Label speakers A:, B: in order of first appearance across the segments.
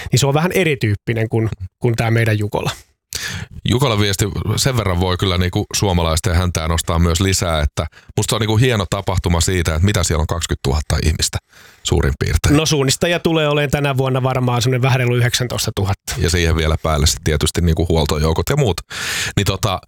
A: niin se on vähän erityyppinen kuin tämä meidän Jukola.
B: Jukolan viesti sen verran voi kyllä niinku suomalaisten häntää nostaa myös lisää, että musta on niinku hieno tapahtuma siitä, että mitä siellä on 20 000 ihmistä suurin piirtein.
A: No suunnistajia tulee olemaan tänä vuonna varmaan semmoinen vähän reilu 19 000.
B: Ja siihen vielä päälle sitten tietysti niinku huoltojoukot ja muut. Niin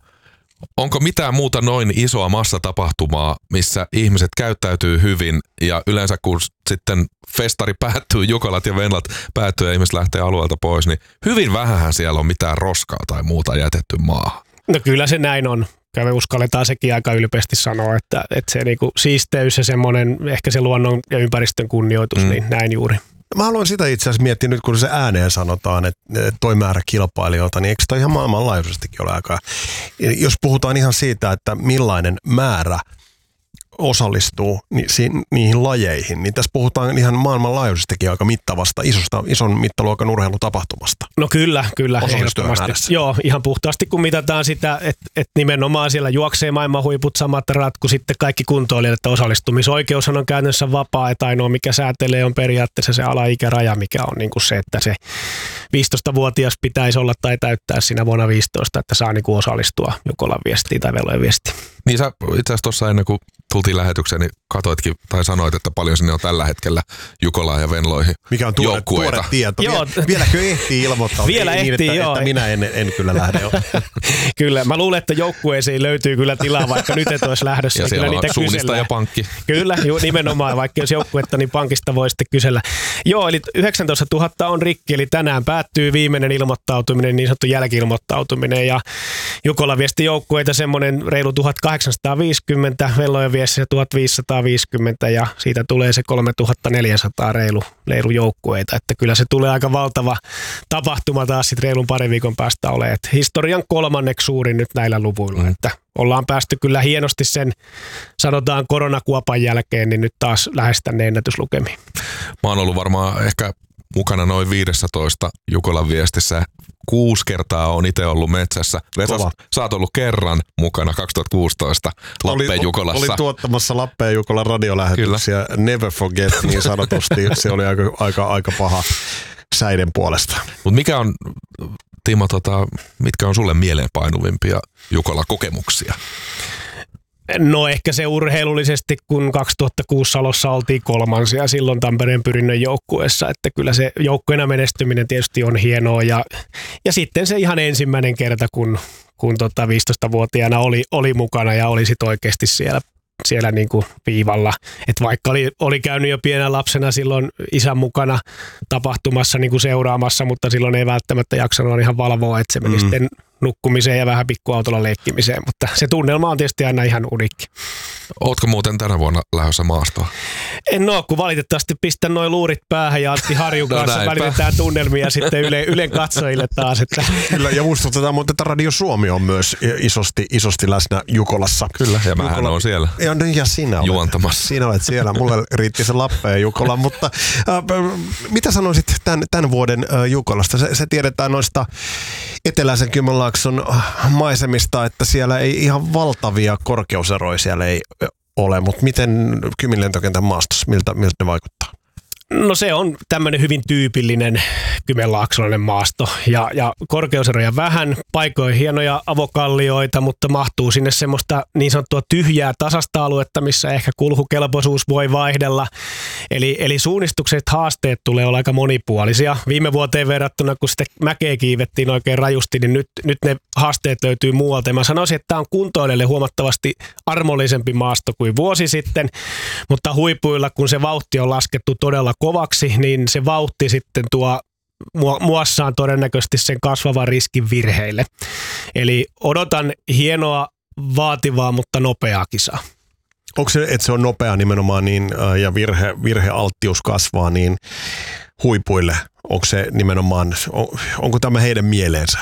B: onko mitään muuta noin isoa massatapahtumaa, missä ihmiset käyttäytyy hyvin ja yleensä kun sitten festari päättyy, Jukolat ja Venlat päättyy ja ihmiset lähtee alueelta pois, niin hyvin vähähän siellä on mitään roskaa tai muuta jätetty maahan.
A: No kyllä se näin on. Me uskalletaan sekin aika ylpeästi sanoa, että se niinku siisteys ja semmoinen ehkä se luonnon ja ympäristön kunnioitus, niin näin juuri.
C: Mä haluan sitä itse asiassa miettiä nyt, kun se ääneen sanotaan, että toi määrä kilpailijoita, niin eikö toi ihan maailmanlaajuisestikin ole aikaa? Jos puhutaan ihan siitä, että millainen määrä osallistuu niihin lajeihin, niin tässä puhutaan ihan maailmanlaajuisestikin aika mittavasta, ison mittaluokan urheilutapahtumasta.
A: No kyllä. Ehdottomasti. Joo, ihan puhtaasti kun mitataan sitä, että nimenomaan siellä juoksee maailman huiput samat radat kuin sitten kaikki kuntoilijat, että osallistumisoikeushan on käytännössä vapaa, että ainoa mikä säätelee on periaatteessa se alaikäraja, mikä on niin kuin se, että se 15-vuotias pitäisi olla tai täyttää siinä vuonna 15, että saa niin kuin osallistua Jukolan viestiin tai Velojen viestiin.
B: Niin sä itse asiassa tuossa ennen kuin tultiin lähetykseen, niin katoitkin tai sanoit, että paljon sinne on tällä hetkellä Jukolaan ja Venloihin
C: mikä on tuore tieto.
A: Joo.
C: Vieläkö ehtii ilmoittaa?
A: Vielä ehtii, joo.
C: Että minä en kyllä lähde.
A: Kyllä, mä luulen, että joukkueeseen löytyy kyllä tilaa, vaikka nyt et olisi lähdössä.
B: Ja siellä
A: kyllä
B: on suunnistajapankki.
A: Kyllä, nimenomaan, vaikka jos joukkuetta, niin pankista voi sitten kysellä. Joo, eli 19 000 on rikki, eli tänään päättyy viimeinen ilmoittautuminen, niin sanottu jälki-ilmoittautuminen. Ja Jukolan viesti joukkueita semmoinen reilu 1850, Venlojen viesti 1550 ja siitä tulee se 3400 reilu joukkueita. Että kyllä se tulee aika valtava tapahtuma taas sitten reilun parin viikon päästä olemaan. Että historian 3. suurin nyt näillä luvuilla. Että ollaan päästy kyllä hienosti sen, sanotaan koronakuopan jälkeen, niin nyt taas lähes tänne ennätyslukemiin.
B: Mä oon ollut varmaan ehkä mukana noin 15 Jukolan viestissä. 6 kertaa on itse ollut metsässä. Vesa, sä oot ollut kerran mukana 2016 Lappeen Jukolassa.
C: Olin tuottamassa Lappeen Jukolan radiolähetyksiä. Never forget niin sanotusti. Se oli aika paha säiden puolesta.
B: Mut mikä on, Timo, mitkä on sulle mieleenpainuvimpia Jukola-kokemuksia?
A: No ehkä se urheilullisesti, kun 2006 Salossa oltiin kolmansia silloin Tampereen Pyrinnön joukkueessa, että kyllä se joukkueena menestyminen tietysti on hienoa ja sitten se ihan ensimmäinen kerta, kun 15-vuotiaana oli mukana ja oli sit oikeasti siellä niin kuin viivalla. Et vaikka oli käynyt jo pienenä lapsena silloin isän mukana tapahtumassa niin kuin seuraamassa, mutta silloin ei välttämättä jaksanut ihan valvoa, että se meni sitten nukkumiseen ja vähän pikkuautolla leikkimiseen, mutta se tunnelma on tietysti aina ihan unikki.
B: Ootko muuten tänä vuonna lähdössä maastoon?
A: En ole, kun valitettavasti pistän noin luurit päähän ja Antti Harjun kanssa välitetään tunnelmia sitten Ylen katsojille taas. Että.
C: Kyllä, ja muistutetaan, mutta Radio Suomi on myös isosti läsnä Jukolassa.
B: Kyllä, ja mähän on siellä
C: ja sinä
B: juontamassa.
C: Sinä olet siellä, mulle riitti se Lappeen Jukola, mutta mitä sanoisit tämän vuoden Jukolasta? Se tiedetään noista eteläisen Kymenlaakson maisemista, että siellä ei ihan valtavia korkeuseroja siellä ei ole, mutta miten Kymin lentokentän maastossa, miltä ne vaikuttaa?
A: No se on tämmöinen hyvin tyypillinen kymenlaaksolainen maasto ja korkeuseroja vähän, paikoin hienoja avokallioita, mutta mahtuu sinne semmoista niin sanottua tyhjää tasasta aluetta, missä ehkä kulkukelpoisuus voi vaihdella. Eli suunnistukset haasteet tulee olla aika monipuolisia. Viime vuoteen verrattuna, kun sitä mäkeä kiivettiin oikein rajusti, niin nyt ne haasteet löytyy muualta. Mä sanoisin, että tämä on kuntoilijalle huomattavasti armollisempi maasto kuin vuosi sitten, mutta huipuilla, kun se vauhti on laskettu todella kovaksi, niin se vauhti sitten tuo muassaan todennäköisesti sen kasvavan riskin virheille. Eli odotan hienoa, vaativaa, mutta nopeaa kisaa.
C: Onko se, että se on nopea nimenomaan niin, ja virhealttius kasvaa niin huipuille? Onko se nimenomaan, onko tämä heidän mieleensä?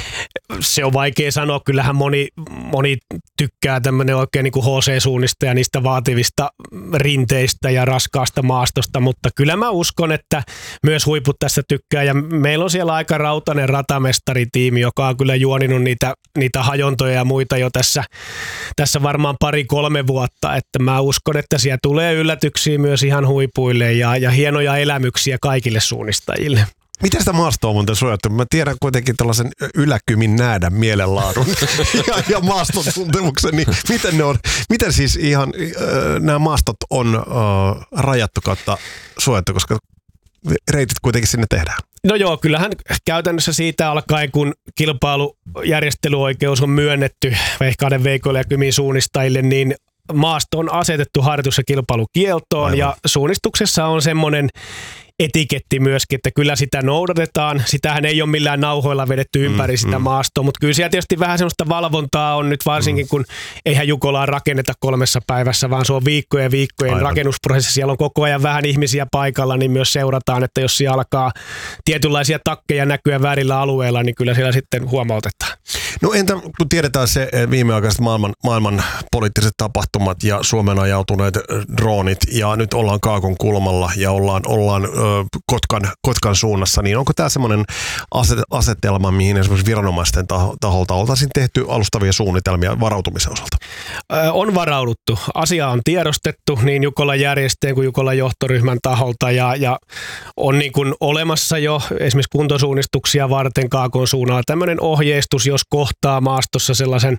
A: Se on vaikea sanoa. Kyllähän moni tykkää tämmöinen oikein niin kuin HC-suunnista ja niistä vaativista rinteistä ja raskaasta maastosta, mutta kyllä mä uskon, että myös huiput tässä tykkää ja meillä on siellä aika rautainen ratamestaritiimi, joka on kyllä juoninut niitä hajontoja ja muita jo tässä varmaan 2-3 vuotta, että mä uskon, että siellä tulee yllätyksiä myös ihan huipuille ja hienoja elämyksiä kaikille suunnistajille.
C: Miten sitä maastoa on muuten suojattu? Mä tiedän kuitenkin tällaisen yläkymin näädän mielenlaadun ja maaston tuntemuksen, niin miten siis ihan nämä maastot on rajattu kautta suojattu, koska reitit kuitenkin sinne tehdään?
A: No joo, kyllähän käytännössä siitä alkaen, kun kilpailujärjestelyoikeus on myönnetty Vehkaiden Veikoille ja Kymin suunnistajille, niin maasto on asetettu harjoitus- ja kilpailukieltoon. Aivan. Ja suunnistuksessa on semmoinen etiketti myöskin, että kyllä sitä noudatetaan. Sitähän ei ole millään nauhoilla vedetty ympäri sitä maastoa, mutta kyllä siellä tietysti vähän semmoista valvontaa on nyt varsinkin, kun eihän Jukolaa rakenneta 3 päivässä, vaan se on viikkojen
C: Aivan.
A: rakennusprosessi. Siellä on koko ajan vähän ihmisiä paikalla, niin myös seurataan, että jos siellä alkaa tietynlaisia takkeja näkyä väärillä alueilla, niin kyllä siellä sitten huomautetaan.
C: No entä kun tiedetään se viimeaikaiset maailman poliittiset tapahtumat ja Suomen ajautuneet droonit ja nyt ollaan Kaakon kulmalla ja ollaan Kotkan suunnassa, niin onko tämä semmoinen asetelma, mihin esimerkiksi viranomaisten taholta oltaisiin tehty alustavia suunnitelmia varautumisen osalta?
A: On varauduttu. Asia on tiedostettu niin Jukolan järjestöjen kuin Jukolan johtoryhmän taholta ja on niin kuin olemassa jo esimerkiksi kuntosuunnistuksia varten Kaakon suunnalla tämmöinen ohjeistus, jos kohtaa maastossa sellaisen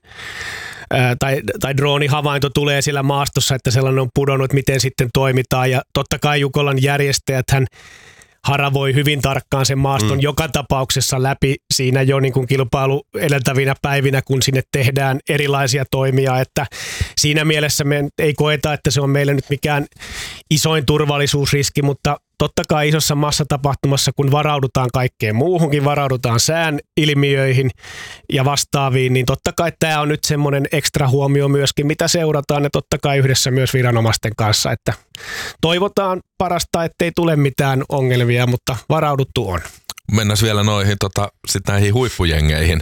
A: tai droonihavainto tulee siellä maastossa, että sellainen on pudonnut, että miten sitten toimitaan. Ja totta kai Jukolan järjestäjäthän haravoi hyvin tarkkaan sen maaston joka tapauksessa läpi siinä jo niin kuin kilpailu edeltävinä päivinä, kun sinne tehdään erilaisia toimia, että siinä mielessä me ei koeta, että se on meille nyt mikään isoin turvallisuusriski, mutta totta kai isossa massatapahtumassa, kun varaudutaan kaikkeen muuhunkin, varaudutaan sään ilmiöihin ja vastaaviin, niin totta kai tämä on nyt semmoinen ekstra huomio myöskin, mitä seurataan ja totta kai yhdessä myös viranomaisten kanssa, että toivotaan parasta, ettei tule mitään ongelmia, mutta varauduttu on.
B: Mennään vielä noihin sitten näihin huippujengeihin.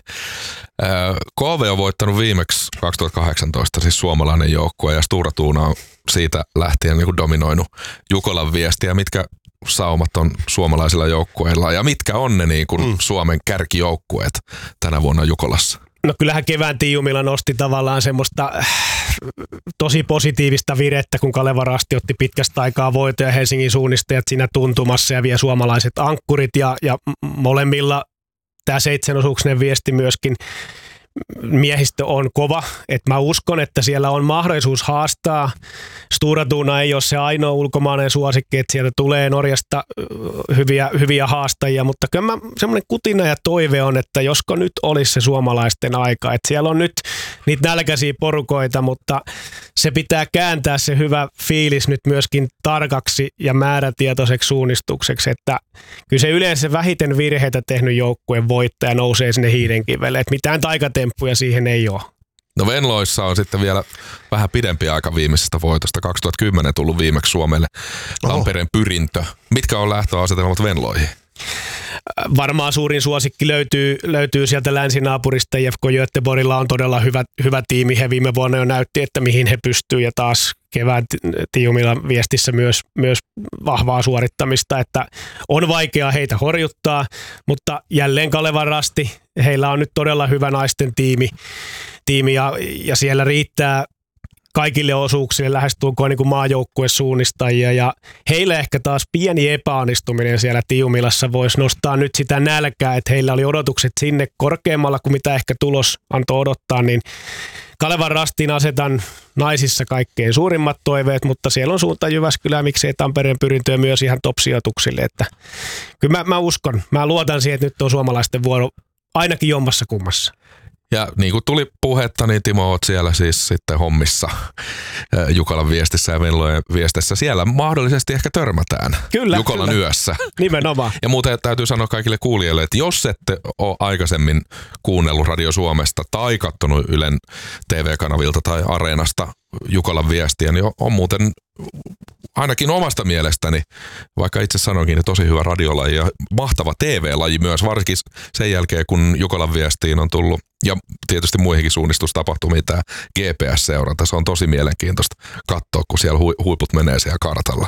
B: KV on voittanut viimeksi 2018, siis suomalainen joukkue, ja Stora Tuuna on siitä lähtien niin kuin dominoinut Jukolan viestiä. Mitkä saumat on suomalaisilla joukkueilla ja mitkä on ne niin kuin Suomen kärkijoukkueet tänä vuonna Jukolassa?
A: No kyllähän kevään Tiiumilla nosti tavallaan semmoista tosi positiivista virettä, kun Kaleva Rasti otti pitkästä aikaa voitoja Helsingin suunnistajat siinä tuntumassa ja vie suomalaiset ankkurit ja molemmilla tämä 7-osuuksinen viesti myöskin miehistö on kova, että mä uskon, että siellä on mahdollisuus haastaa. Stora Tuuna ei ole se ainoa ulkomainen suosikki, että sieltä tulee Norjasta hyviä haastajia, mutta kyllä semmoinen kutina ja toive on, että josko nyt olisi se suomalaisten aika, että siellä on nyt niitä nälkäisiä porukoita, mutta se pitää kääntää se hyvä fiilis nyt myöskin tarkaksi ja määrätietoiseksi suunnistukseksi, että kyllä se yleensä vähiten virheitä tehnyt joukkueen voittaja nousee sinne hiidenkivelle, että mitään taikatemppuja siihen ei ole.
B: No Venloissa on sitten vielä vähän pidempi aika viimeisestä voitosta. 2010 tullut viimeksi Suomelle Tampereen Pyrintö. Mitkä on lähtöasetelmat Venloihin?
A: Varmaan suurin suosikki löytyy sieltä länsinaapurista. IFK Göteborgilla on todella hyvä tiimi. He viime vuonna jo näytti, että mihin he pystyy ja taas kevään Tiiumilla viestissä myös vahvaa suorittamista, että on vaikea heitä horjuttaa, mutta jälleen Kaleva Rasti, heillä on nyt todella hyvä naisten tiimi ja siellä riittää kaikille osuuksille lähestulkoon niin kuin maajoukkuesuunnistajia ja heillä ehkä taas pieni epäonnistuminen siellä Tiiumilassa voisi nostaa nyt sitä nälkää, että heillä oli odotukset sinne korkeammalla kuin mitä ehkä tulos antoi odottaa, niin Kalevan Rastiin asetan naisissa kaikkein suurimmat toiveet, mutta siellä on suunta Jyväskylää, miksei Tampereen Pyrintöä myös ihan top-sijoituksille, että kyllä mä uskon, mä luotan siihen, että nyt on suomalaisten vuoro ainakin jommassa kummassa.
B: Ja niin kuin tuli puhetta, niin Timo, oot siellä siis sitten hommissa Jukolan viestissä ja Venlojen viestissä. Siellä mahdollisesti ehkä törmätään Jukolan yössä.
A: Nimenomaan.
B: Ja muuten täytyy sanoa kaikille kuulijoille, että jos ette ole aikaisemmin kuunnellut Radio Suomesta tai katsonut Ylen TV-kanavilta tai Areenasta Jukolan viestiä, niin on muuten ainakin omasta mielestäni, vaikka itse sanoinkin, niin tosi hyvä radiolaji ja mahtava TV-laji myös, varsinkin sen jälkeen, kun Jukolan viestiin on tullut, ja tietysti muihinkin suunnistustapahtumiin tämä GPS-seuranta. Se on tosi mielenkiintoista katsoa, kun siellä huiput menee siellä kartalla.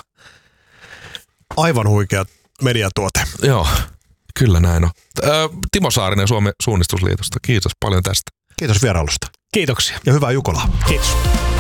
C: Aivan huikea mediatuote.
B: Joo, kyllä näin on. Timo Saarinen Suomen suunnistusliitosta, kiitos paljon tästä.
C: Kiitos vierailusta.
A: Kiitoksia.
C: Ja hyvää Jukolaa.
A: Kiitos.